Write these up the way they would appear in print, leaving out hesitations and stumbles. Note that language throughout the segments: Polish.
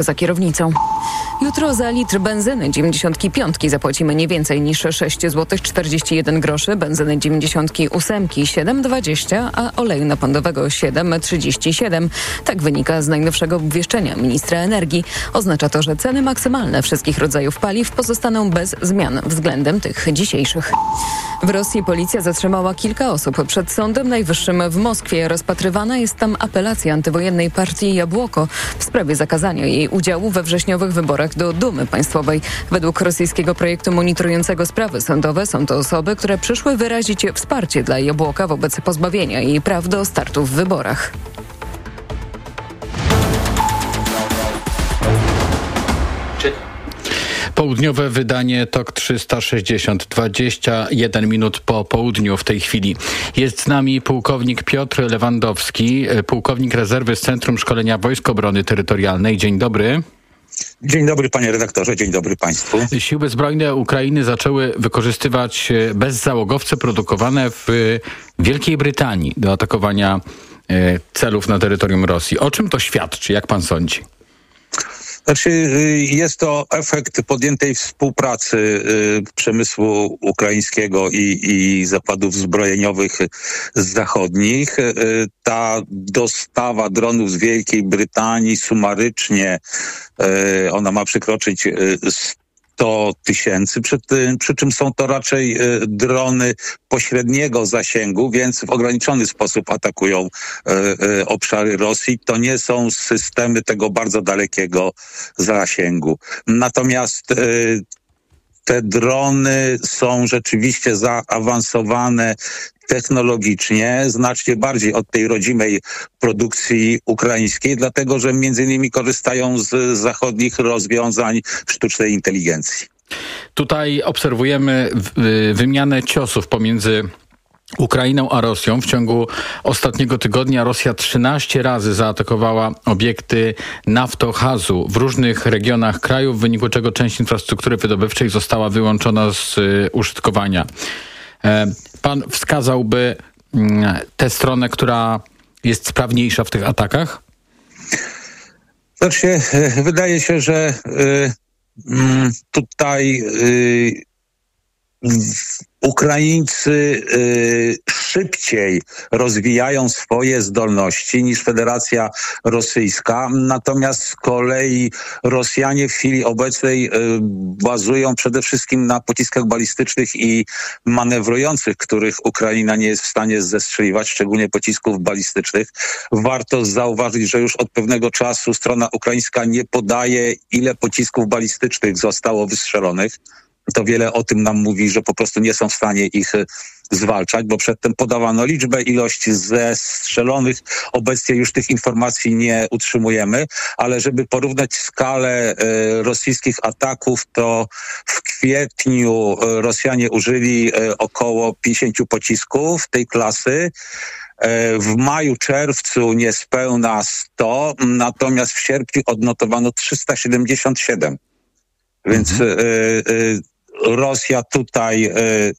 za kierownicą. Jutro za litr benzyny 95 zapłacimy nie więcej niż 6,41 zł, benzyny 98 7,20, a oleju napędowego 7,37. Tak wynika z najnowszego obwieszczenia ministra energii. Oznacza to, że ceny maksymalne wszystkich rodzajów paliw pozostaną bez zmian względem tych dzisiejszych. W Rosji policja zatrzymała kilka osób przed Sądem Najwyższym w Moskwie. Rozpatrywana jest tam apelacja antywojennej partii Jabłoko w sprawie zakazania jej udziału we wrześniowych wyborach do Dumy Państwowej. Według rosyjskiego projektu monitorującego sprawy sądowe są to osoby, które przyszły wyrazić wsparcie dla Jabłoka wobec pozbawienia jej praw do startu w wyborach. Południowe wydanie TOK 360, 21 minut po południu w tej chwili. Jest z nami pułkownik Piotr Lewandowski, pułkownik rezerwy z Centrum Szkolenia Wojsk Obrony Terytorialnej. Dzień dobry. Dzień dobry panie redaktorze, dzień dobry państwu. Siły zbrojne Ukrainy zaczęły wykorzystywać bezzałogowce produkowane w Wielkiej Brytanii do atakowania celów na terytorium Rosji. O czym to świadczy, jak pan sądzi? Znaczy, jest to efekt podjętej współpracy przemysłu ukraińskiego i zakładów zbrojeniowych zachodnich. Ta dostawa dronów z Wielkiej Brytanii sumarycznie, ona ma przekroczyć 100 000, przy czym są to raczej drony pośredniego zasięgu, więc w ograniczony sposób atakują obszary Rosji. To nie są systemy tego bardzo dalekiego zasięgu. Natomiast te drony są rzeczywiście zaawansowane technologicznie, znacznie bardziej od tej rodzimej produkcji ukraińskiej, dlatego że między innymi korzystają z zachodnich rozwiązań sztucznej inteligencji. Tutaj obserwujemy wymianę ciosów pomiędzy Ukrainą a Rosją. W ciągu ostatniego tygodnia Rosja 13 razy zaatakowała obiekty naftogazu w różnych regionach kraju, w wyniku czego część infrastruktury wydobywczej została wyłączona z użytkowania. Pan wskazałby tę stronę, która jest sprawniejsza w tych atakach? Znaczy, wydaje się, że tutaj Ukraińcy szybciej rozwijają swoje zdolności niż Federacja Rosyjska, natomiast z kolei Rosjanie w chwili obecnej bazują przede wszystkim na pociskach balistycznych i manewrujących, których Ukraina nie jest w stanie zestrzeliwać, szczególnie pocisków balistycznych. Warto zauważyć, że już od pewnego czasu strona ukraińska nie podaje, ile pocisków balistycznych zostało wystrzelonych. To wiele o tym nam mówi, że po prostu nie są w stanie ich zwalczać, bo przedtem podawano liczbę, ilość zestrzelonych. Obecnie już tych informacji nie utrzymujemy, ale żeby porównać skalę rosyjskich ataków, to w kwietniu Rosjanie użyli około 50 pocisków tej klasy. W maju, czerwcu niespełna 100, natomiast w sierpniu odnotowano 377. Więc Rosja tutaj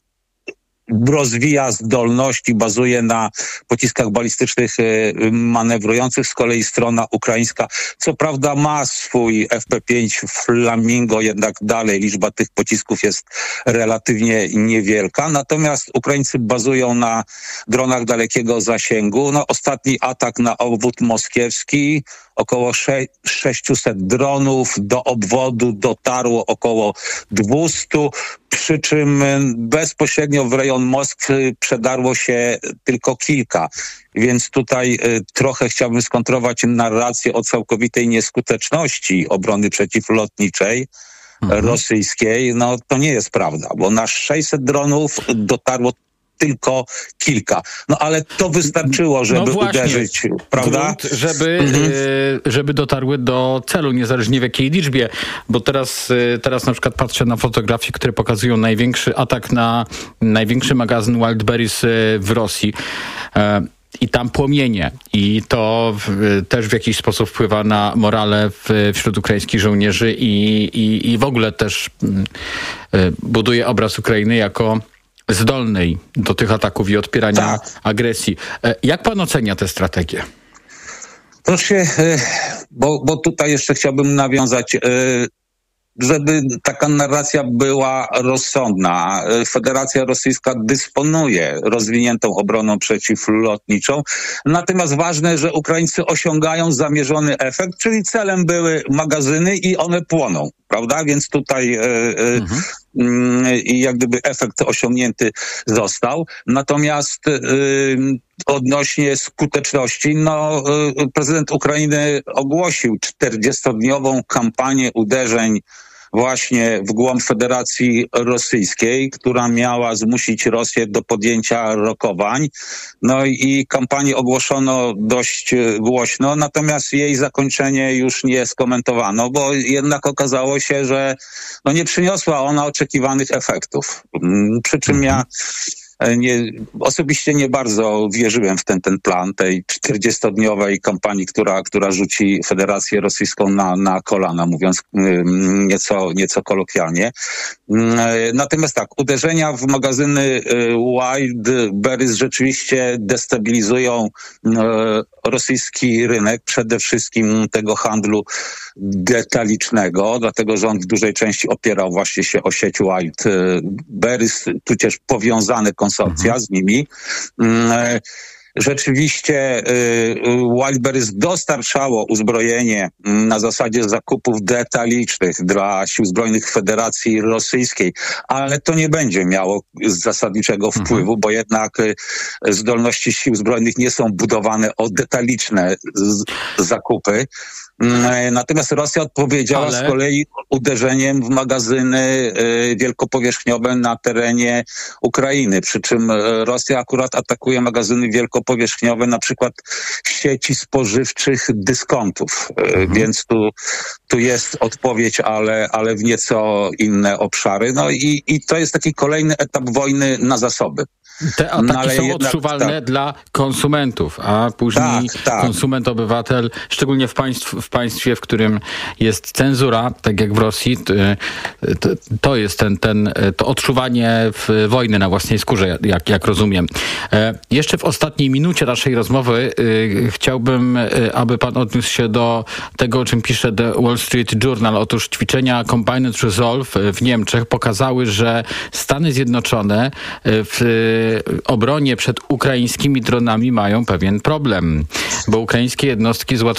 rozwija zdolności, bazuje na pociskach balistycznych manewrujących, z kolei strona ukraińska co prawda ma swój FP5 Flamingo, jednak dalej liczba tych pocisków jest relatywnie niewielka, natomiast Ukraińcy bazują na dronach dalekiego zasięgu. No, ostatni atak na obwód moskiewski, około 600 dronów, do obwodu dotarło około 200, przy czym bezpośrednio w rejon Moskwy przedarło się tylko kilka. Więc tutaj trochę chciałbym skontrować narrację o całkowitej nieskuteczności obrony przeciwlotniczej rosyjskiej. No to nie jest prawda, bo na 600 dronów dotarło tylko kilka. No ale to wystarczyło, żeby uderzyć, prawda? Grunt, żeby dotarły do celu, niezależnie w jakiej liczbie. Bo teraz na przykład patrzę na fotografie, które pokazują największy atak na największy magazyn Wildberries w Rosji. I tam płomienie. I to też w jakiś sposób wpływa na morale wśród ukraińskich żołnierzy i w ogóle też buduje obraz Ukrainy jako zdolnej do tych ataków i odpierania agresji. Jak pan ocenia tę strategię? Proszę, bo tutaj jeszcze chciałbym nawiązać, żeby taka narracja była rozsądna. Federacja Rosyjska dysponuje rozwiniętą obroną przeciwlotniczą, natomiast ważne, że Ukraińcy osiągają zamierzony efekt, czyli celem były magazyny i one płoną, prawda? Więc tutaj i jak gdyby efekt osiągnięty został. Natomiast odnośnie skuteczności, prezydent Ukrainy ogłosił 40-dniową kampanię uderzeń właśnie w głąb Federacji Rosyjskiej, która miała zmusić Rosję do podjęcia rokowań. No i kampanię ogłoszono dość głośno, natomiast jej zakończenie już nie skomentowano, bo jednak okazało się, że nie przyniosła ona oczekiwanych efektów. Przy czym ja osobiście nie bardzo wierzyłem w ten plan tej 40-dniowej kampanii, która rzuci Federację Rosyjską na kolana, mówiąc nieco kolokwialnie. Natomiast tak, uderzenia w magazyny Wildberries rzeczywiście destabilizują rosyjski rynek, przede wszystkim tego handlu detalicznego, dlatego że on w dużej części opierał właśnie się o sieć Wildberries, tudzież powiązane konsorcja z nimi. Rzeczywiście Wildberries dostarczało uzbrojenie na zasadzie zakupów detalicznych dla sił zbrojnych Federacji Rosyjskiej, ale to nie będzie miało zasadniczego wpływu, bo jednak zdolności sił zbrojnych nie są budowane o detaliczne zakupy. Natomiast Rosja odpowiedziała z kolei uderzeniem w magazyny wielkopowierzchniowe na terenie Ukrainy, przy czym Rosja akurat atakuje magazyny wielkopowierzchniowe, na przykład sieci spożywczych dyskontów, więc tu jest odpowiedź, ale w nieco inne obszary. No i to jest taki kolejny etap wojny na zasoby. Te ataki są odczuwalne dla konsumentów, a później konsument, obywatel, szczególnie w państwie, w którym jest cenzura, tak jak w Rosji, to jest to odczuwanie wojny na własnej skórze, jak rozumiem. Jeszcze w ostatniej minucie naszej rozmowy chciałbym, aby pan odniósł się do tego, o czym pisze The Wall Street Journal. Otóż ćwiczenia Combined Resolve w Niemczech pokazały, że Stany Zjednoczone w obronie przed ukraińskimi dronami mają pewien problem, bo ukraińskie jednostki z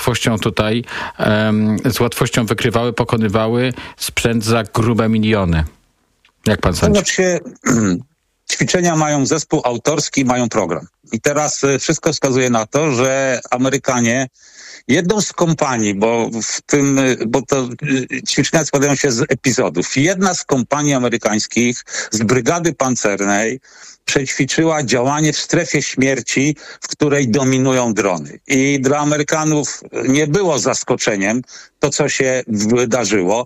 łatwością wykrywały, pokonywały sprzęt za grube miliony. Jak pan sądzi? Znaczy, ćwiczenia mają zespół autorski, mają program. I teraz wszystko wskazuje na to, że Amerykanie jedną z kompanii, bo to ćwiczenia składają się z epizodów. Jedna z kompanii amerykańskich z brygady pancernej przećwiczyła działanie w strefie śmierci, w której dominują drony. I dla Amerykanów nie było zaskoczeniem to, co się wydarzyło.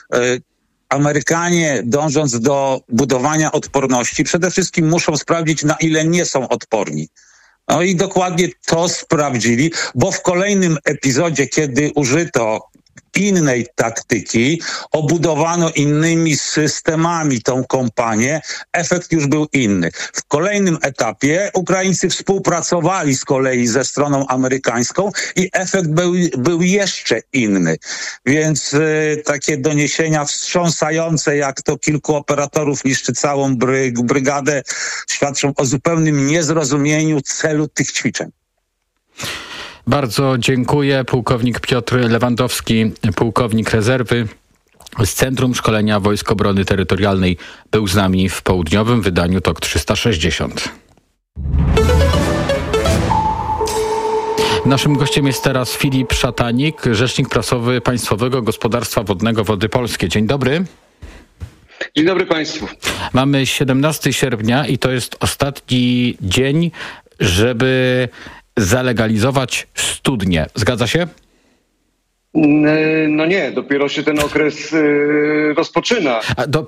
Amerykanie, dążąc do budowania odporności, przede wszystkim muszą sprawdzić, na ile nie są odporni. No i dokładnie to sprawdzili, bo w kolejnym epizodzie, kiedy użyto innej taktyki, obudowano innymi systemami tą kompanię, efekt już był inny. W kolejnym etapie Ukraińcy współpracowali z kolei ze stroną amerykańską i efekt był jeszcze inny. Więc takie doniesienia wstrząsające, jak to kilku operatorów niszczy całą brygadę, świadczą o zupełnym niezrozumieniu celu tych ćwiczeń. Bardzo dziękuję. Pułkownik Piotr Lewandowski, pułkownik rezerwy z Centrum Szkolenia Wojsk Obrony Terytorialnej, był z nami w południowym wydaniu TOK 360. Naszym gościem jest teraz Filip Szatanik, rzecznik prasowy Państwowego Gospodarstwa Wodnego Wody Polskie. Dzień dobry. Dzień dobry Państwu. Mamy 17 sierpnia i to jest ostatni dzień, żeby zalegalizować studnie. Zgadza się? No nie, dopiero się ten okres rozpoczyna.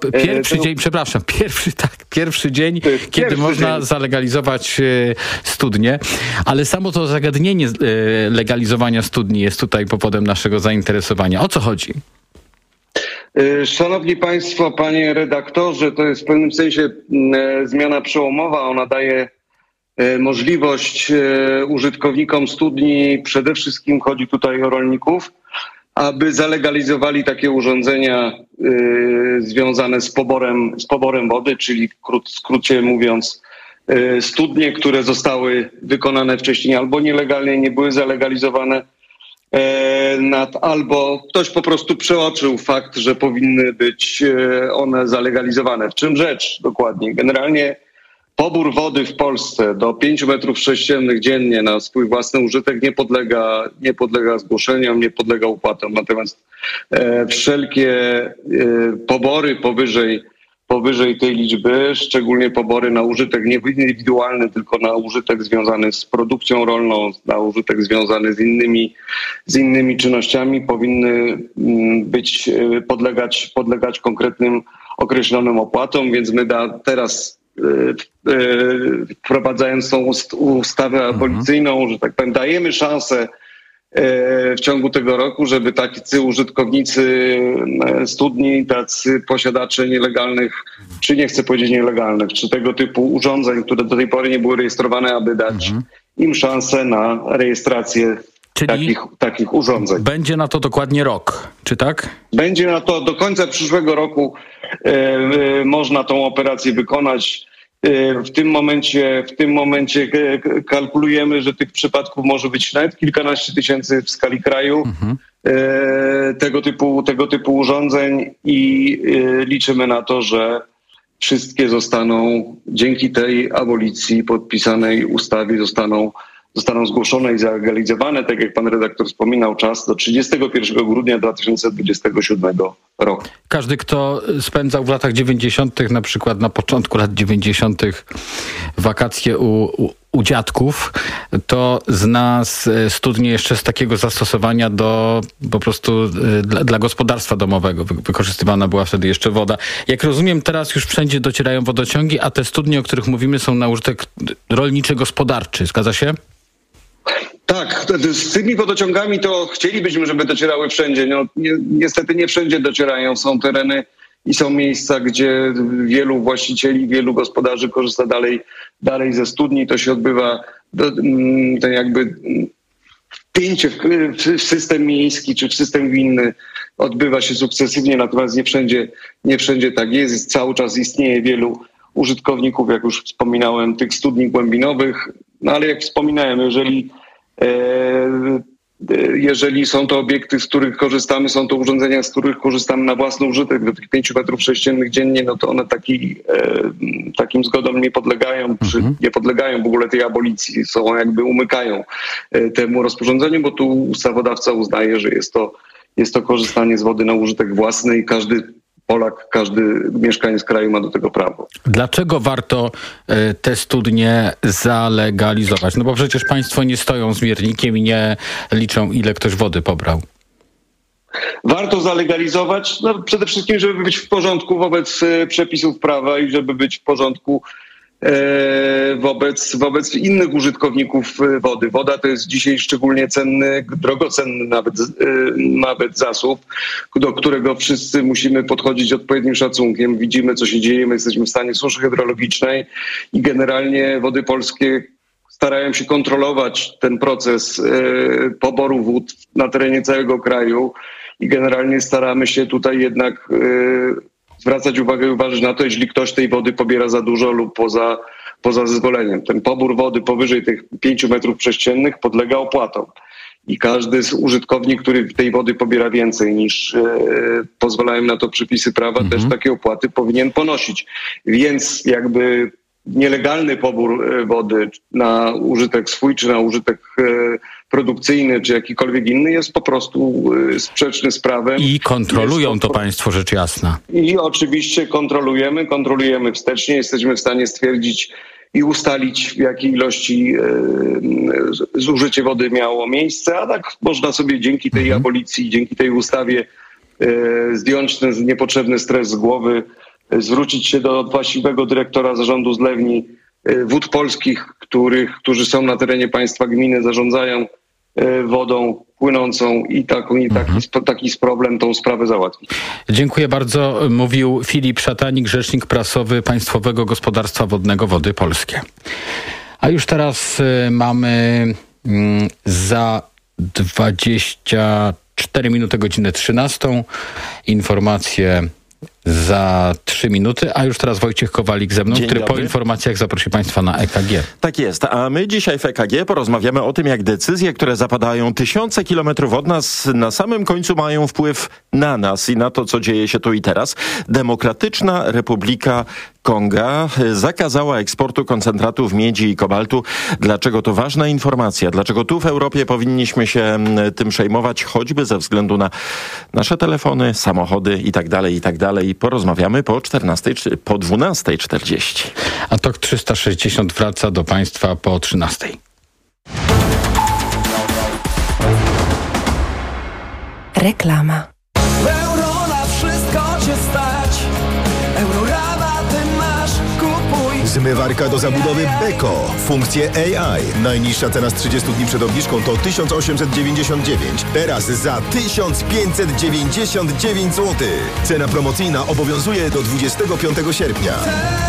Pierwszy dzień, kiedy można zalegalizować studnie, ale samo to zagadnienie legalizowania studni jest tutaj powodem naszego zainteresowania. O co chodzi? Szanowni Państwo, panie redaktorze, to jest w pewnym sensie zmiana przełomowa. Ona daje możliwość użytkownikom studni, przede wszystkim chodzi tutaj o rolników, aby zalegalizowali takie urządzenia związane z poborem wody, czyli w skrócie mówiąc studnie, które zostały wykonane wcześniej albo nielegalnie, nie były zalegalizowane, albo ktoś po prostu przeoczył fakt, że powinny być one zalegalizowane. W czym rzecz dokładnie? Generalnie pobór wody w Polsce do 5 metrów sześciennych dziennie na swój własny użytek nie podlega zgłoszeniom, nie podlega opłatom. Natomiast wszelkie pobory powyżej tej liczby, szczególnie pobory na użytek nie indywidualny, tylko na użytek związany z produkcją rolną, na użytek związany z innymi czynnościami, powinny podlegać konkretnym określonym opłatom, więc my teraz wprowadzając tą ustawę abolicyjną, że tak powiem, dajemy szansę w ciągu tego roku, żeby tacy użytkownicy studni, tacy posiadacze nielegalnych, czy nie chcę powiedzieć nielegalnych, czy tego typu urządzeń, które do tej pory nie były rejestrowane, aby dać im szansę na rejestrację takich urządzeń. Będzie na to dokładnie rok, czy tak? Będzie na to do końca przyszłego roku można tą operację wykonać. W tym momencie kalkulujemy, że tych przypadków może być nawet kilkanaście tysięcy w skali kraju tego typu urządzeń i liczymy na to, że wszystkie zostaną dzięki tej abolicji podpisanej ustawie zostaną zgłoszone i zalegalizowane, tak jak pan redaktor wspominał, czas do 31 grudnia 2027 roku. Każdy, kto spędzał w latach 90., na przykład na początku lat 90. wakacje u dziadków, to zna studnie jeszcze z takiego zastosowania po prostu dla gospodarstwa domowego. Wykorzystywana była wtedy jeszcze woda. Jak rozumiem, teraz już wszędzie docierają wodociągi, a te studnie, o których mówimy, są na użytek rolniczy-gospodarczy. Zgadza się? Tak, z tymi wodociągami to chcielibyśmy, żeby docierały wszędzie. No, niestety nie wszędzie docierają. Są tereny i są miejsca, gdzie wielu właścicieli, wielu gospodarzy korzysta dalej ze studni. To się odbywa jakby wpięcie w system miejski czy w system gminny odbywa się sukcesywnie, natomiast nie wszędzie tak jest. Cały czas istnieje wielu użytkowników, jak już wspominałem, tych studni głębinowych. No ale jak wspominałem, jeżeli są to obiekty, z których korzystamy, są to urządzenia, z których korzystamy na własny użytek do tych 5 metrów sześciennych dziennie, no to one takim zgodom nie podlegają, nie podlegają w ogóle tej abolicji, umykają temu rozporządzeniu, bo tu ustawodawca uznaje, że jest to korzystanie z wody na użytek własny i każdy Polak, każdy mieszkaniec kraju ma do tego prawo. Dlaczego warto te studnie zalegalizować? No bo przecież państwo nie stoją z miernikiem i nie liczą, ile ktoś wody pobrał. Warto zalegalizować, przede wszystkim, żeby być w porządku wobec przepisów prawa i żeby być w porządku wobec innych użytkowników wody. Woda to jest dzisiaj szczególnie cenny, drogocenny nawet zasób, do którego wszyscy musimy podchodzić odpowiednim szacunkiem. Widzimy, co się dzieje, my jesteśmy w stanie suszy hydrologicznej i generalnie Wody Polskie starają się kontrolować ten proces poboru wód na terenie całego kraju i generalnie staramy się tutaj jednak zwracać uwagę i uważać na to, jeśli ktoś tej wody pobiera za dużo lub poza zezwoleniem. Ten pobór wody powyżej tych 5 metrów sześciennych podlega opłatom. I każdy z użytkownik, który tej wody pobiera więcej niż pozwalają na to przepisy prawa, też takie opłaty powinien ponosić. Więc jakby nielegalny pobór wody na użytek swój, czy na użytek produkcyjny, czy jakikolwiek inny jest po prostu sprzeczny z prawem. I kontrolują to państwo, rzecz jasna. I oczywiście kontrolujemy wstecznie, jesteśmy w stanie stwierdzić i ustalić, w jakiej ilości zużycie wody miało miejsce, a tak można sobie dzięki tej abolicji, dzięki tej ustawie zdjąć ten niepotrzebny stres z głowy, zwrócić się do właściwego dyrektora zarządu zlewni Wód Polskich, którzy są na terenie państwa, gminy, zarządzają wodą płynącą i taki problem, tą sprawę załatwić. Dziękuję bardzo. Mówił Filip Szatanik, rzecznik prasowy Państwowego Gospodarstwa Wodnego Wody Polskie. A już teraz mamy za 24 minuty, godzinę 13. Informacje za 3 minuty, a już teraz Wojciech Kowalik ze mną, który po informacjach zaprosi Państwa na EKG. Tak jest, a my dzisiaj w EKG porozmawiamy o tym, jak decyzje, które zapadają tysiące kilometrów od nas, na samym końcu mają wpływ na nas i na to, co dzieje się tu i teraz. Demokratyczna Republika Konga zakazała eksportu koncentratów miedzi i kobaltu. Dlaczego to ważna informacja? Dlaczego tu w Europie powinniśmy się tym przejmować, choćby ze względu na nasze telefony, samochody i tak dalej, i tak dalej. Porozmawiamy po 12:40. A TOK 360 wraca do Państwa po 13:00. Reklama. Euro na wszystko cię stać. Eurorabaty masz, kupuj. Zmywarka do zabudowy Beko. Funkcje AI. Najniższa cena z 30 dni przed obniżką to 1899. Teraz za 1599 zł. Cena promocyjna obowiązuje do 25 sierpnia.